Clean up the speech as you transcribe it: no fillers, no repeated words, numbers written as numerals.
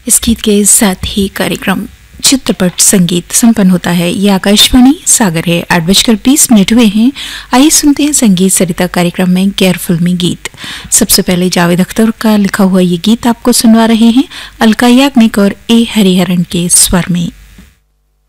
इस गीत के साथ ही कार्यक्रम चित्रपट संगीत संपन्न होता है। ये आकाशवाणी सागर है। 8:20 हुए हैं। आइए सुनते हैं संगीत सरिता कार्यक्रम में गैर फिल्मी गीत। सबसे पहले जावेद अख्तर का लिखा हुआ ये गीत आपको सुनवा रहे हैं अलका याग्निक और ए हरिहरन के स्वर में।